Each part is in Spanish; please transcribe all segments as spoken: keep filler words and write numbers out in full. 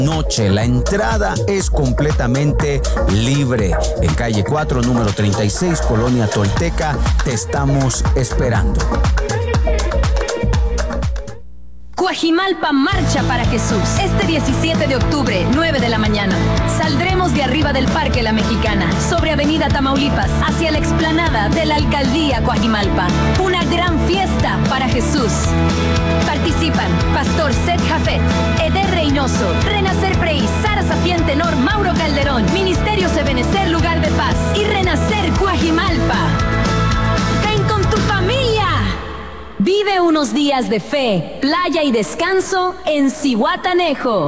noche. La entrada es completamente libre. En calle cuatro, número treinta y seis, Colonia Tolteca, te estamos esperando. Cuajimalpa marcha para Jesús. Este diecisiete de octubre, nueve de la mañana. Saldremos de arriba del Parque La Mexicana, sobre Avenida Tamaulipas, hacia la explanada de la Alcaldía Cuajimalpa. Una gran fiesta para Jesús. Participan Pastor Seth Jafet, Eder Reynoso, Renacer Prey, Sara Sapien Tenor, Mauro Calderón, Ministerio Ebenecer Lugar de Paz y Renacer Cuajimalpa. ¡Ven con tu familia! Vive unos días de fe, playa y descanso en Zihuatanejo.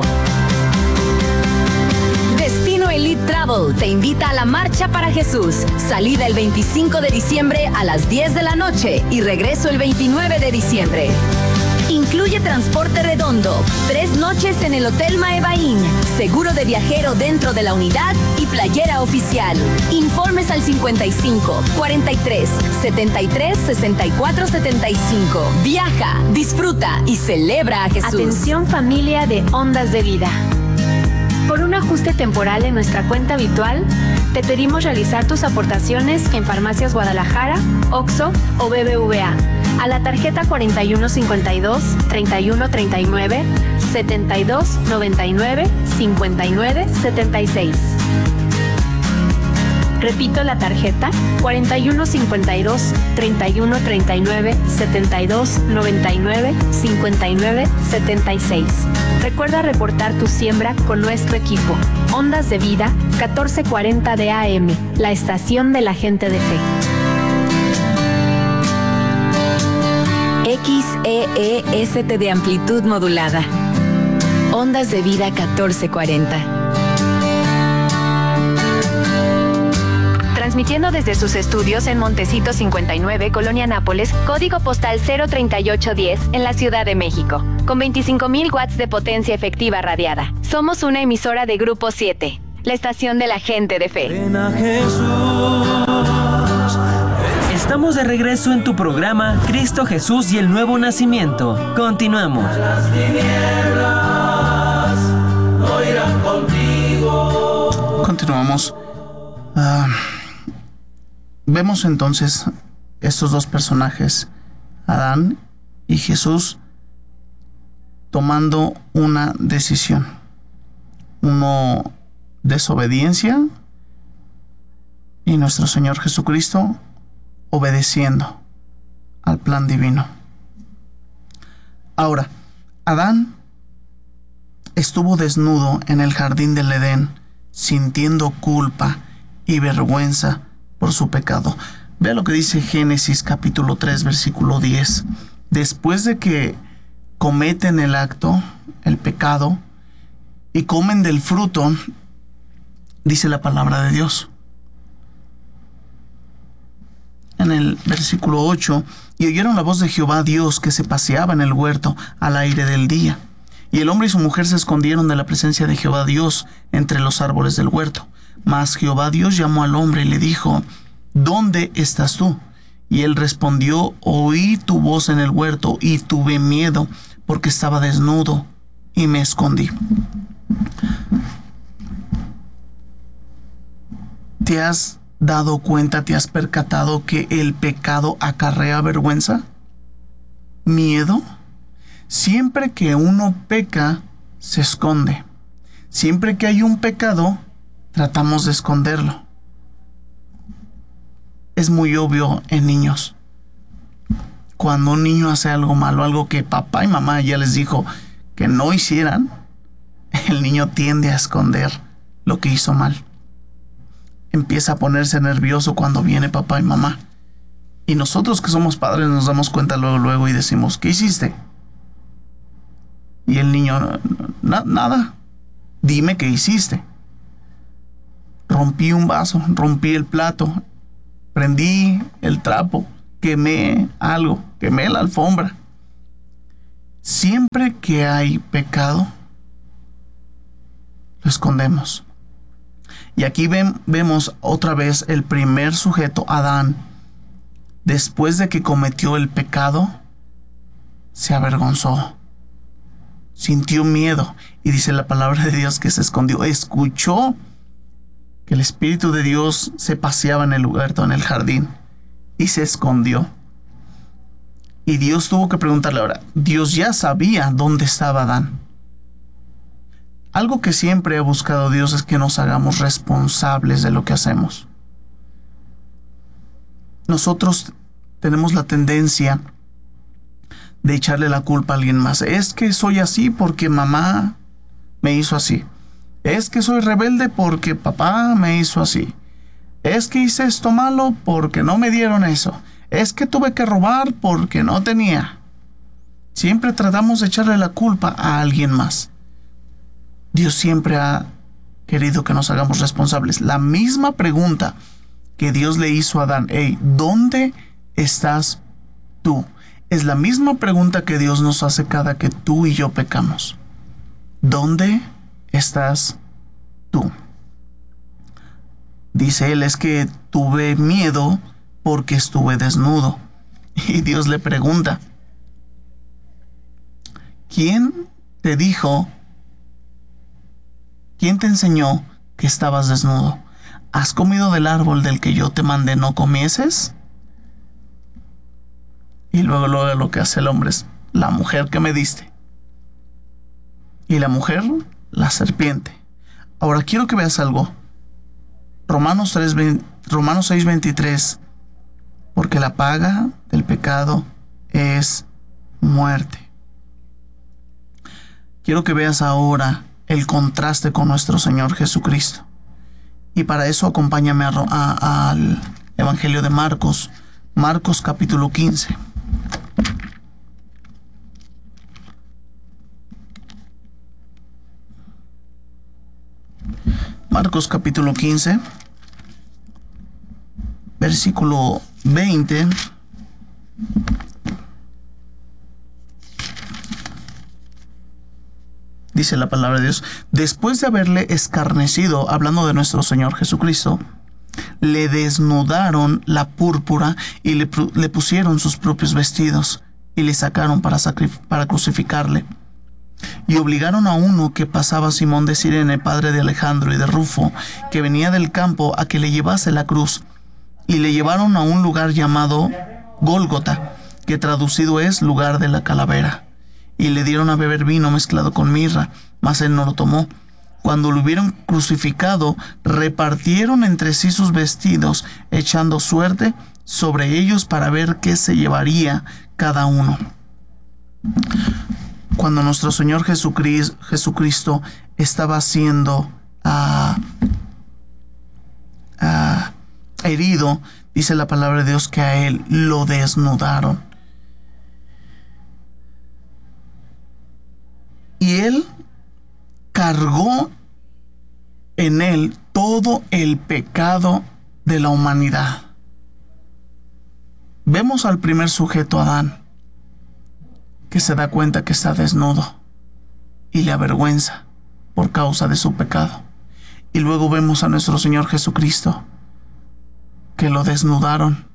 Destino Elite Travel te invita a la Marcha para Jesús. Salida el veinticinco de diciembre a las diez de la noche y regreso el veintinueve de diciembre. Incluye transporte redondo, tres noches en el Hotel Maebaín, seguro de viajero dentro de la unidad y playera oficial. Informes al cincuenta y cinco, cuarenta y tres, setenta y tres, sesenta y cuatro, setenta y cinco. Viaja, disfruta y celebra a Jesús. Atención familia de Ondas de Vida. Por un ajuste temporal en nuestra cuenta habitual, te pedimos realizar tus aportaciones en Farmacias Guadalajara, Oxxo o B B V A a la tarjeta cuarenta y uno cincuenta y dos, treinta y uno treinta y nueve, setenta y dos noventa y nueve, cincuenta y nueve setenta y seis. Repito la tarjeta cuarenta y uno cincuenta y dos, treinta y uno treinta y nueve, setenta y dos noventa y nueve, cincuenta y nueve setenta y seis. Recuerda reportar tu siembra con nuestro equipo. Ondas de Vida, catorce cuarenta de A M, la estación de la gente de fe. X E E S T de amplitud modulada. Ondas de Vida catorce cuarenta. Transmitiendo desde sus estudios en Montecito cincuenta y nueve, Colonia Nápoles, código postal cero treinta y ocho diez, en la Ciudad de México, con veinticinco mil watts de potencia efectiva radiada. Somos una emisora de Grupo siete, la estación de la gente de fe. Ven a Jesús. Estamos de regreso en tu programa Cristo Jesús y el Nuevo Nacimiento. Continuamos. Las tinieblas no irán contigo. Continuamos. Uh, vemos entonces estos dos personajes, Adán y Jesús, tomando una decisión. Uno, desobediencia, y nuestro Señor Jesucristo obedeciendo al plan divino. Ahora, Adán estuvo desnudo en el jardín del Edén, sintiendo culpa y vergüenza por su pecado. Vea lo que dice Génesis capítulo tres, versículo diez. Después de que cometen el acto, el pecado, y comen del fruto, dice la palabra de Dios. En el versículo ocho, y oyeron la voz de Jehová Dios que se paseaba en el huerto al aire del día. Y el hombre y su mujer se escondieron de la presencia de Jehová Dios entre los árboles del huerto. Mas Jehová Dios llamó al hombre y le dijo: ¿Dónde estás tú? Y él respondió: Oí tu voz en el huerto y tuve miedo, porque estaba desnudo y me escondí. ¿Te has dado cuenta, te has percatado que el pecado acarrea vergüenza? ¿Miedo? Siempre que uno peca, se esconde. Siempre que hay un pecado, tratamos de esconderlo. Es muy obvio en niños. Cuando un niño hace algo malo, algo que papá y mamá ya les dijo que no hicieran, el niño tiende a esconder lo que hizo mal. Empieza a ponerse nervioso cuando viene papá y mamá. Y nosotros que somos padres nos damos cuenta luego, luego y decimos: ¿qué hiciste? Y el niño: Na- nada. Dime qué hiciste. Rompí un vaso, rompí el plato, prendí el trapo, quemé algo, quemé la alfombra. Siempre que hay pecado, lo escondemos. Y aquí ven, vemos otra vez el primer sujeto, Adán. Después de que cometió el pecado, se avergonzó. sintió miedo y dice la palabra de Dios que se escondió. Escuchó que el Espíritu de Dios se paseaba en el huerto, en el jardín, y se escondió. Y Dios tuvo que preguntarle ahora. Dios ya sabía dónde estaba Adán. Algo que siempre ha buscado Dios es que nos hagamos responsables de lo que hacemos. Nosotros tenemos la tendencia de echarle la culpa a alguien más. Es que soy así porque mamá me hizo así. Es que soy rebelde porque papá me hizo así. Es que hice esto malo porque no me dieron eso. Es que tuve que robar porque no tenía. Siempre tratamos de echarle la culpa a alguien más. Dios siempre ha querido que nos hagamos responsables. La misma pregunta que Dios le hizo a Adán. Hey, ¿dónde estás tú? Es la misma pregunta que Dios nos hace cada que tú y yo pecamos. ¿Dónde estás tú? Dice él, es que tuve miedo porque estuve desnudo. Y Dios le pregunta, ¿quién te dijo, quién te enseñó que estabas desnudo? ¿Has comido del árbol del que yo te mandé no comieses? Y luego, luego lo que hace el hombre es, la mujer que me diste. Y la mujer, la serpiente. Ahora quiero que veas algo. Romanos, tres, Romanos seis veintitrés. Porque la paga del pecado es muerte. Quiero que veas ahora el contraste con nuestro Señor Jesucristo. Y para eso acompáñame a, a, al Evangelio de Marcos. Marcos capítulo quince. Marcos capítulo quince, versículo veinte. Dice la palabra de Dios, después de haberle escarnecido, hablando de nuestro Señor Jesucristo, le desnudaron la púrpura y le, le pusieron sus propios vestidos y le sacaron para, para crucificarle. Y obligaron a uno que pasaba, Simón de Cirene, padre de Alejandro y de Rufo, que venía del campo, a que le llevase la cruz. Y le llevaron a un lugar llamado Gólgota, que traducido es lugar de la calavera. Y le dieron a beber vino mezclado con mirra, mas él no lo tomó. Cuando lo hubieron crucificado, repartieron entre sí sus vestidos, echando suerte sobre ellos para ver qué se llevaría cada uno. Cuando nuestro Señor Jesucristo, Jesucristo estaba siendo uh, uh, herido, dice la palabra de Dios que a él lo desnudaron. Y él cargó en él todo el pecado de la humanidad. Vemos al primer sujeto, Adán, que se da cuenta que está desnudo y le avergüenza por causa de su pecado. Y luego vemos a nuestro Señor Jesucristo, que lo desnudaron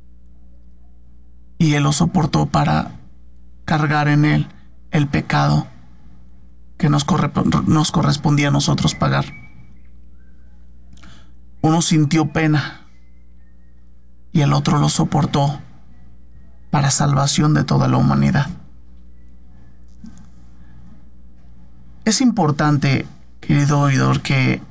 y él lo soportó para cargar en él el pecado que nos, corre, nos correspondía a nosotros pagar. Uno sintió pena y el otro lo soportó para salvación de toda la humanidad. Es importante, querido oidor, que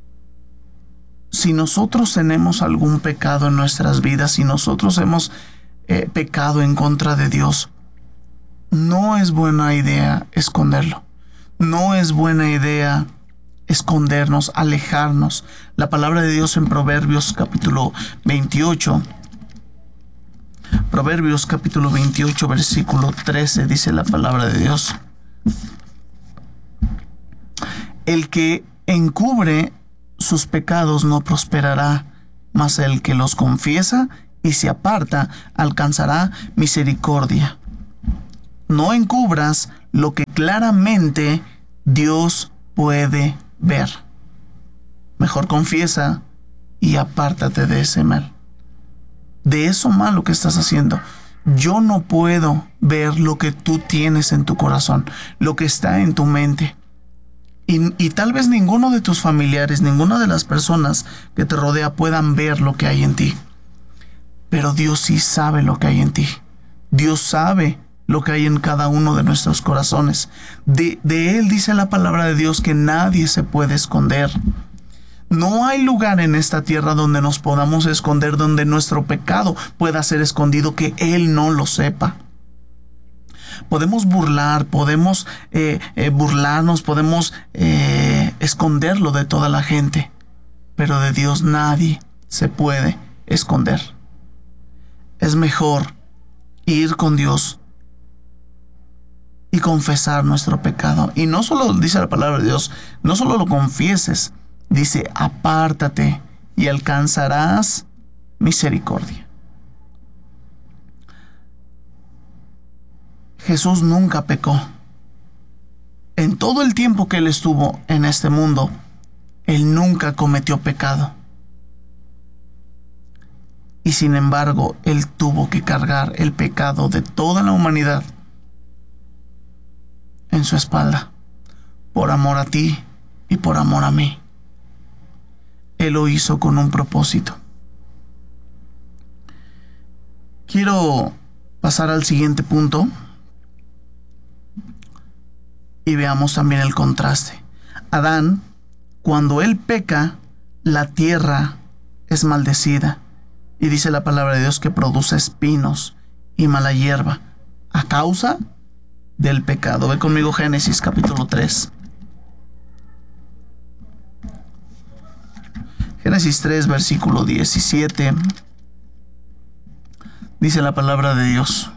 si nosotros tenemos algún pecado en nuestras vidas, si nosotros hemos eh, pecado en contra de Dios, no es buena idea esconderlo. No es buena idea escondernos, alejarnos. La palabra de Dios en Proverbios capítulo veintiocho, Proverbios capítulo veintiocho, versículo trece, dice la palabra de Dios: el que encubre sus pecados no prosperará, mas el que los confiesa y se aparta alcanzará misericordia. No encubras lo que claramente Dios puede ver. Mejor confiesa y apártate de ese mal, de eso malo que estás haciendo. yo no puedo ver lo que tú tienes en tu corazón, lo que está en tu mente. Y, y tal vez ninguno de tus familiares, ninguna de las personas que te rodea puedan ver lo que hay en ti. Pero Dios sí sabe lo que hay en ti. Dios sabe lo que hay en cada uno de nuestros corazones. De, de Él dice la palabra de Dios que nadie se puede esconder. No hay lugar en esta tierra donde nos podamos esconder, donde nuestro pecado pueda ser escondido, que Él no lo sepa. Podemos burlar, podemos eh, eh, burlarnos, podemos eh, esconderlo de toda la gente, pero de Dios nadie se puede esconder. Es mejor ir con Dios y confesar nuestro pecado. Y no solo dice la palabra de Dios, no solo lo confieses, dice, apártate y alcanzarás misericordia. Jesús nunca pecó. En todo el tiempo que Él estuvo en este mundo, Él nunca cometió pecado. Y sin embargo, Él tuvo que cargar el pecado de toda la humanidad en su espalda, por amor a ti y por amor a mí. Él lo hizo con un propósito. Quiero pasar al siguiente punto y veamos también el contraste. Adán, cuando él peca, la tierra es maldecida. Y dice la palabra de Dios que produce espinos y mala hierba a causa del pecado. Ve conmigo Génesis capítulo tres. Génesis tres, versículo diecisiete. Dice la palabra de Dios: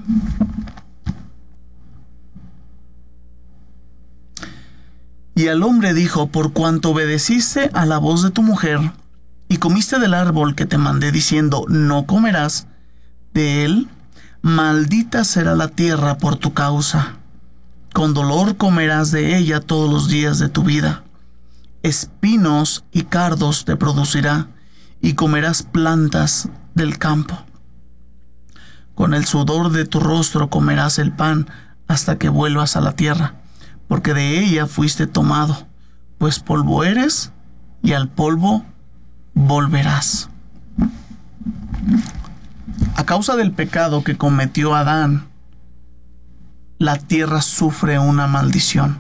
y al hombre dijo, por cuanto obedeciste a la voz de tu mujer, y comiste del árbol que te mandé diciendo, no comerás de él, maldita será la tierra por tu causa. Con dolor comerás de ella todos los días de tu vida. Espinos y cardos te producirá, y comerás plantas del campo. Con el sudor de tu rostro comerás el pan hasta que vuelvas a la tierra, porque de ella fuiste tomado, pues polvo eres, y al polvo volverás. A causa del pecado que cometió Adán, la tierra sufre una maldición.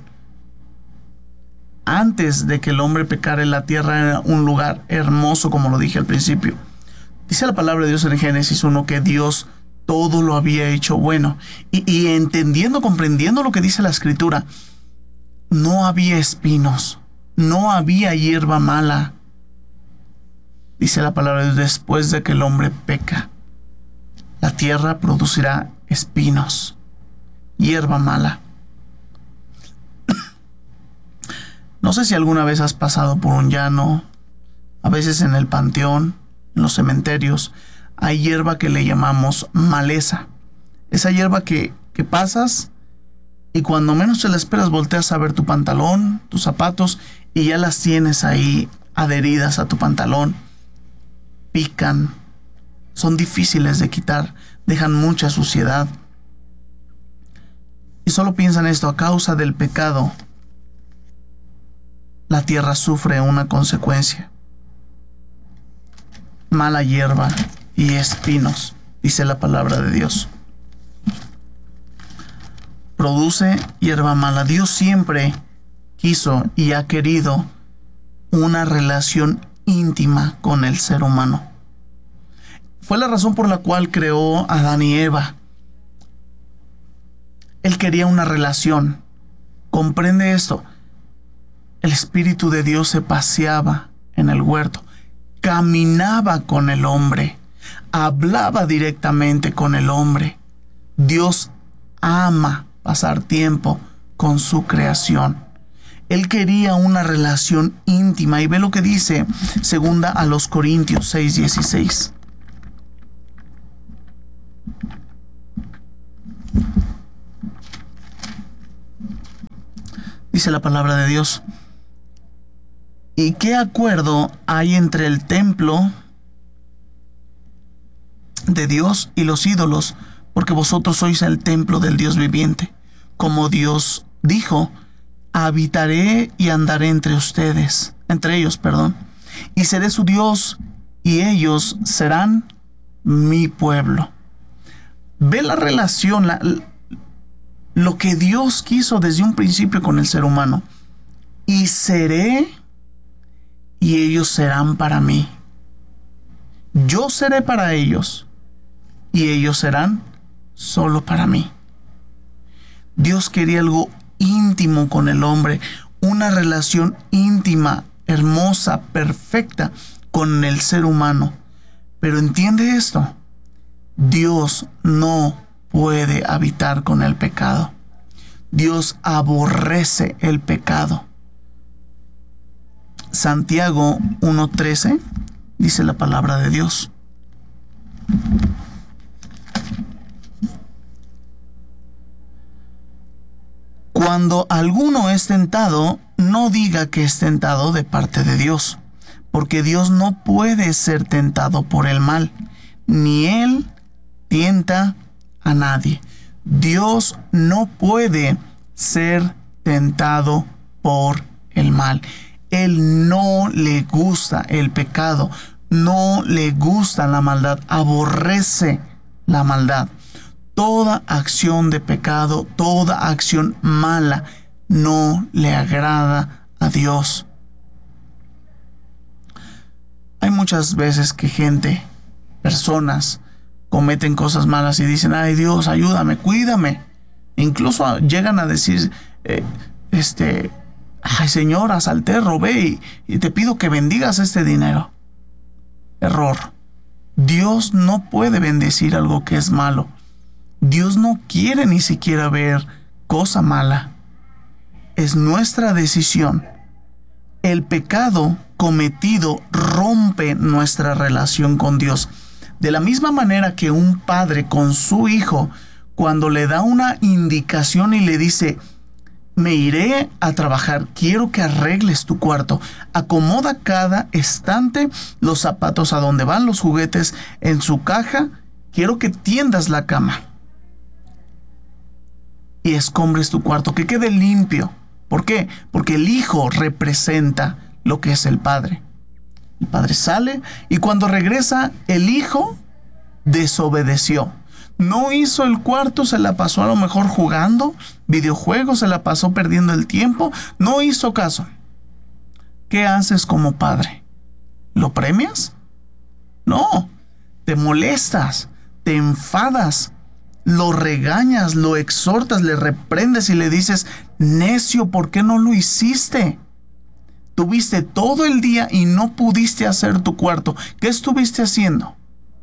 Antes de que el hombre pecara, la tierra era un lugar hermoso, como lo dije al principio. Dice la palabra de Dios en Génesis uno que Dios todo lo había hecho bueno. Y, y entendiendo, comprendiendo lo que dice la Escritura, no había espinos, no había hierba mala. Dice la palabra de Dios, después de que el hombre peca, la tierra producirá espinos, hierba mala. No sé si alguna vez has pasado por un llano, a veces en el panteón, en los cementerios, hay hierba que le llamamos maleza. Esa hierba que, que pasas y cuando menos te la esperas volteas a ver tu pantalón, tus zapatos, y ya las tienes ahí adheridas a tu pantalón. Pican, son difíciles de quitar, dejan mucha suciedad. Y solo piensan esto, a causa del pecado, la tierra sufre una consecuencia. Mala hierba y espinos, dice la palabra de Dios. Produce hierba mala. Dios siempre quiso y ha querido una relación íntima con el ser humano. Fue la razón por la cual creó a Adán y Eva. Él quería una relación. Comprende esto. El Espíritu de Dios se paseaba en el huerto, caminaba con el hombre, hablaba directamente con el hombre. Dios ama pasar tiempo con su creación. Él quería una relación íntima, y ve lo que dice segunda a los Corintios seis dieciséis. Dice la palabra de Dios: ¿y qué acuerdo hay entre el templo de Dios y los ídolos? porque vosotros sois el templo del Dios viviente. Como Dios dijo, habitaré y andaré entre ustedes, entre ellos, perdón, y seré su Dios, y ellos serán mi pueblo. Ve la relación, la, lo que Dios quiso desde un principio con el ser humano. Y seré, y ellos serán para mí. Yo seré para ellos, y ellos serán solo para mí. Dios quería algo íntimo con el hombre, una relación íntima, hermosa, perfecta con el ser humano. Pero entiende esto, Dios no puede habitar con el pecado. Dios aborrece el pecado. Santiago uno trece dice la palabra de Dios: cuando alguno es tentado, no diga que es tentado de parte de Dios, porque Dios no puede ser tentado por el mal, ni Él tienta a nadie. Dios no puede ser tentado por el mal. Él no le gusta el pecado, no le gusta la maldad, aborrece la maldad. Toda acción de pecado, toda acción mala no le agrada a Dios. Hay muchas veces que gente, personas, cometen cosas malas y dicen: ay, Dios, ayúdame, cuídame. Incluso llegan a decir, eh, este, ay, Señor, asalté, robé y, y te pido que bendigas este dinero. Error. Dios no puede bendecir algo que es malo. Dios no quiere ni siquiera ver cosa mala. Es nuestra decisión. El pecado cometido rompe nuestra relación con Dios. De la misma manera que un padre con su hijo, cuando le da una indicación y le dice: me iré a trabajar, quiero que arregles tu cuarto, acomoda cada estante, los zapatos a donde van, los juguetes en su caja, quiero que tiendas la cama y escombres tu cuarto, que quede limpio. ¿Por qué? Porque el hijo representa lo que es el padre. El padre sale y cuando regresa, el hijo desobedeció. No hizo el cuarto, se la pasó a lo mejor jugando videojuegos, se la pasó perdiendo el tiempo, no hizo caso. ¿Qué haces como padre? ¿Lo premias? No, te molestas, te enfadas, lo regañas, lo exhortas, le reprendes y le dices: necio, ¿por qué no lo hiciste? Tuviste todo el día y no pudiste hacer tu cuarto. ¿Qué estuviste haciendo?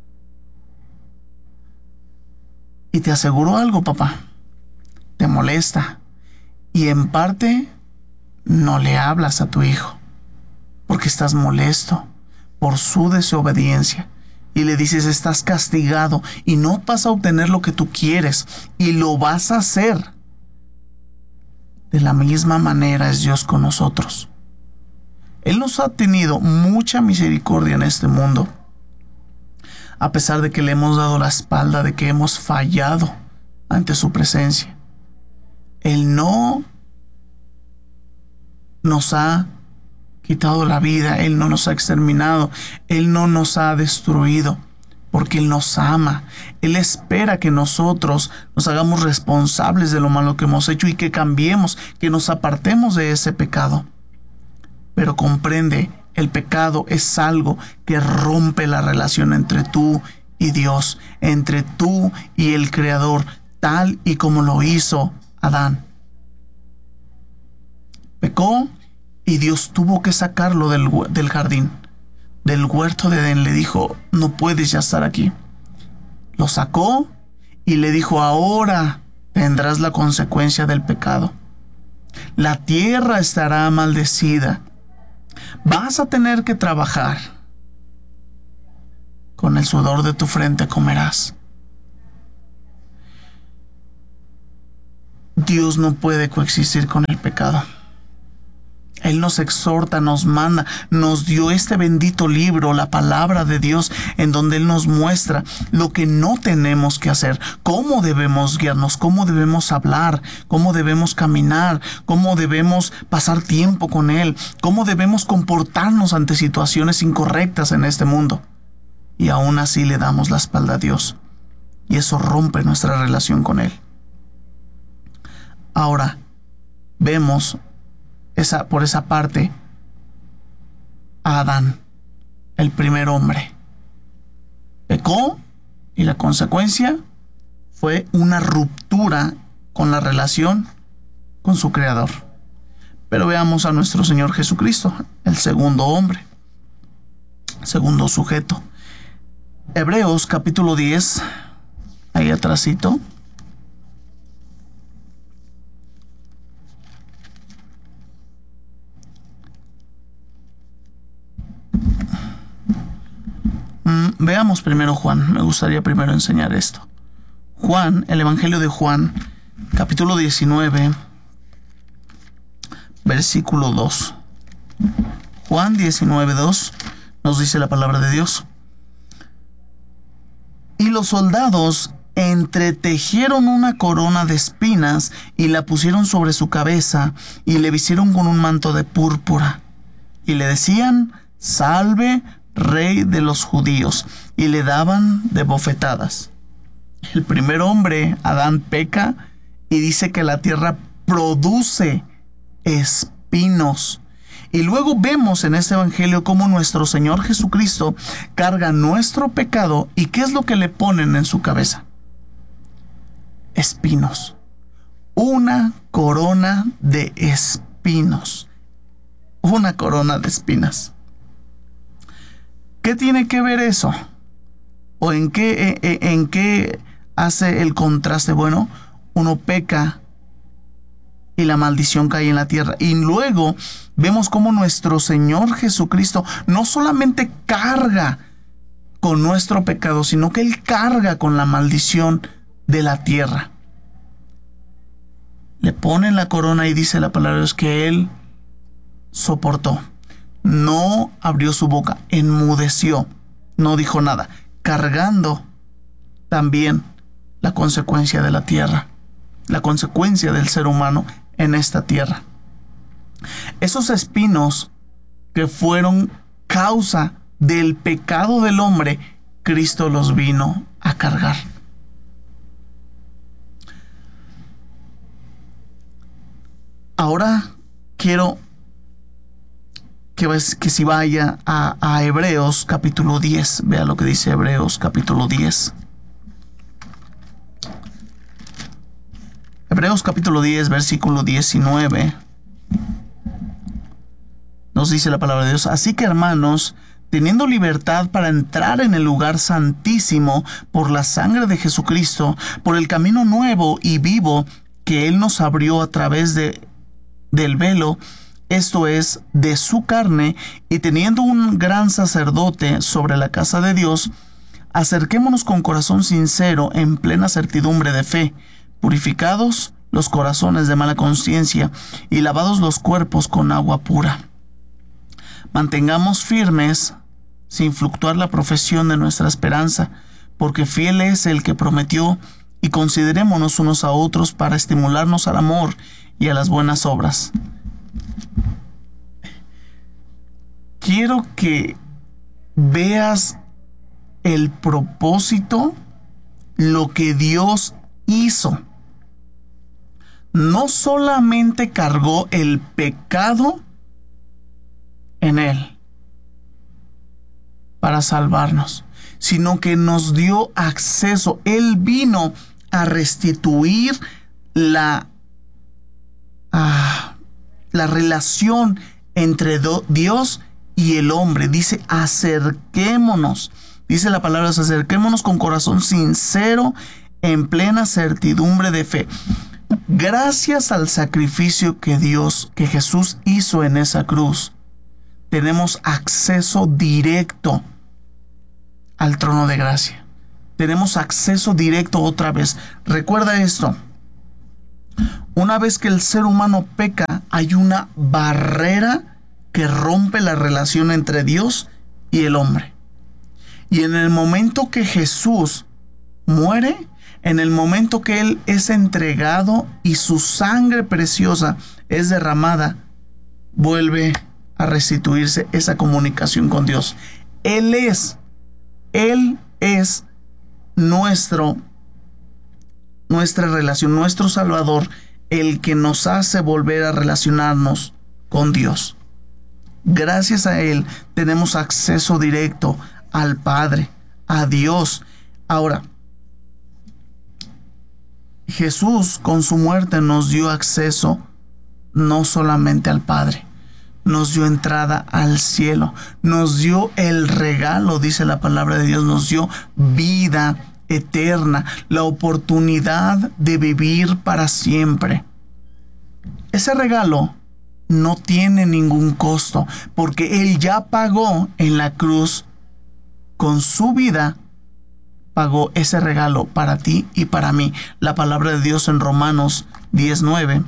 Y te aseguro algo, papá, te molesta y en parte no le hablas a tu hijo porque estás molesto por su desobediencia y le dices: estás castigado y no vas a obtener lo que tú quieres y lo vas a hacer. De la misma manera es Dios con nosotros. Él nos ha tenido mucha misericordia en este mundo, a pesar de que le hemos dado la espalda, de que hemos fallado ante su presencia. Él no nos ha quitado la vida, Él no nos ha exterminado, Él no nos ha destruido, porque Él nos ama. Él espera que nosotros nos hagamos responsables de lo malo que hemos hecho y que cambiemos, que nos apartemos de ese pecado. Pero comprende, el pecado es algo que rompe la relación entre tú y Dios, entre tú y el Creador, tal y como lo hizo Adán. Pecó y Dios tuvo que sacarlo del, del jardín, del huerto de Edén. Le dijo: no puedes ya estar aquí. Lo sacó y le dijo: ahora tendrás la consecuencia del pecado. La tierra estará maldecida. Vas a tener que trabajar. Con el sudor de tu frente comerás. Dios no puede coexistir con el pecado. Él nos exhorta, nos manda, nos dio este bendito libro, la palabra de Dios, en donde Él nos muestra lo que no tenemos que hacer, cómo debemos guiarnos, cómo debemos hablar, cómo debemos caminar, cómo debemos pasar tiempo con Él, cómo debemos comportarnos ante situaciones incorrectas en este mundo. Y aún así le damos la espalda a Dios. Y eso rompe nuestra relación con Él. Ahora, vemos esa, por esa parte a Adán, el primer hombre. Pecó y la consecuencia fue una ruptura con la relación con su Creador. Pero veamos a nuestro Señor Jesucristo, el segundo hombre, segundo sujeto. Hebreos capítulo diez, ahí atrásito. Veamos primero Juan, me gustaría primero enseñar esto. Juan, el Evangelio de Juan, capítulo diecinueve, versículo dos. Juan diecinueve, dos, nos dice la palabra de Dios. Y los soldados entretejieron una corona de espinas y la pusieron sobre su cabeza y le vistieron con un manto de púrpura. Y le decían, salve, Rey de los judíos, y le daban de bofetadas. El primer hombre, Adán, peca y dice que la tierra produce espinos. Y luego vemos en este evangelio cómo nuestro Señor Jesucristo carga nuestro pecado. ¿Y qué es lo que le ponen en su cabeza? Espinos. Una corona de espinos. Una corona de espinas. ¿Qué tiene que ver eso? ¿O en qué, en, en qué hace el contraste? Bueno, uno peca y la maldición cae en la tierra. Y luego vemos cómo nuestro Señor Jesucristo no solamente carga con nuestro pecado, sino que Él carga con la maldición de la tierra. Le ponen la corona y dice la palabra de Dios que Él soportó. No abrió su boca, enmudeció, no dijo nada, cargando también la consecuencia de la tierra, la consecuencia del ser humano en esta tierra. Esos espinos que fueron causa del pecado del hombre, Cristo los vino a cargar. Ahora quiero que, que si vaya a, a Hebreos capítulo diez. Vea lo que dice Hebreos capítulo diez. Hebreos capítulo diez, versículo diecinueve. Nos dice la palabra de Dios. Así que, hermanos, teniendo libertad para entrar en el lugar santísimo por la sangre de Jesucristo, por el camino nuevo y vivo que Él nos abrió a través de, del velo, esto es, de su carne, y teniendo un gran sacerdote sobre la casa de Dios, acerquémonos con corazón sincero en plena certidumbre de fe, purificados los corazones de mala conciencia y lavados los cuerpos con agua pura. Mantengamos firmes, sin fluctuar, la profesión de nuestra esperanza, porque fiel es el que prometió, y considerémonos unos a otros para estimularnos al amor y a las buenas obras. Quiero que veas el propósito, lo que Dios hizo. No solamente cargó el pecado en Él para salvarnos, sino que nos dio acceso. Él vino a restituir la, ah, la relación entre do, Dios y el hombre. Dice, acerquémonos. Dice la palabra, acerquémonos con corazón sincero, en plena certidumbre de fe. Gracias al sacrificio que Dios, que Jesús hizo en esa cruz, tenemos acceso directo al trono de gracia. Tenemos acceso directo otra vez. Recuerda esto. Una vez que el ser humano peca, hay una barrera que rompe la relación entre Dios y el hombre. Y en el momento que Jesús muere, en el momento que Él es entregado y su sangre preciosa es derramada, vuelve a restituirse esa comunicación con Dios. Él es, Él es nuestro, nuestra relación, nuestro Salvador, el que nos hace volver a relacionarnos con Dios. Gracias a Él tenemos acceso directo al Padre, a Dios. Ahora, Jesús con su muerte nos dio acceso no solamente al Padre, nos dio entrada al cielo, nos dio el regalo, dice la palabra de Dios, nos dio vida eterna, la oportunidad de vivir para siempre. Ese regalo no tiene ningún costo, porque Él ya pagó en la cruz con su vida, pagó ese regalo para ti y para mí. La palabra de Dios en Romanos diez nueve,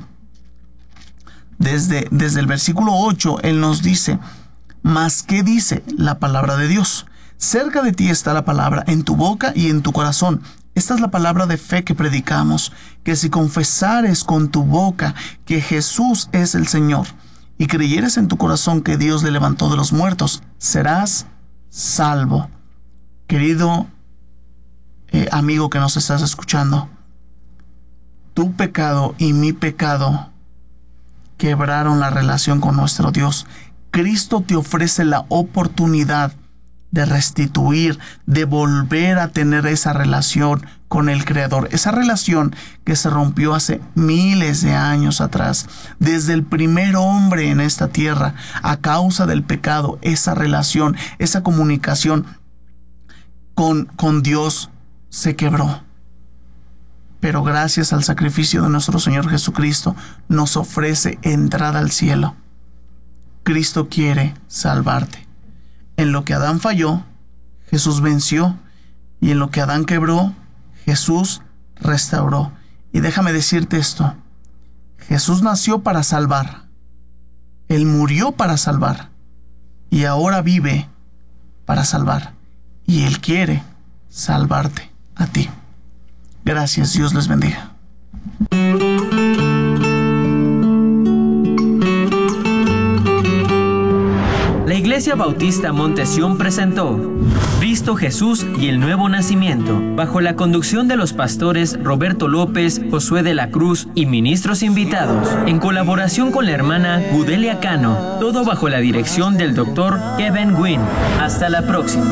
desde, desde el versículo ocho, Él nos dice: ¿mas qué dice la palabra de Dios? Cerca de ti está la palabra, en tu boca y en tu corazón. Esta es la palabra de fe que predicamos, que si confesares con tu boca que Jesús es el Señor y creyeres en tu corazón que Dios le levantó de los muertos, serás salvo. Querido eh, amigo que nos estás escuchando, tu pecado y mi pecado quebraron la relación con nuestro Dios. Cristo te ofrece la oportunidad de restituir, de volver a tener esa relación con el Creador. Esa relación que se rompió hace miles de años atrás. Desde el primer hombre en esta tierra, a causa del pecado, esa relación, esa comunicación con, con Dios se quebró. Pero gracias al sacrificio de nuestro Señor Jesucristo, nos ofrece entrada al cielo. Cristo quiere salvarte. En lo que Adán falló, Jesús venció, y en lo que Adán quebró, Jesús restauró. Y déjame decirte esto: Jesús nació para salvar, Él murió para salvar, y ahora vive para salvar, y Él quiere salvarte a ti. Gracias, Dios les bendiga. La Iglesia Bautista Monte Sión presentó Cristo Jesús y el Nuevo Nacimiento, bajo la conducción de los pastores Roberto López, Josué de la Cruz y ministros invitados, en colaboración con la hermana Gudelia Cano, todo bajo la dirección del doctor Kevin Gwynn. Hasta la próxima.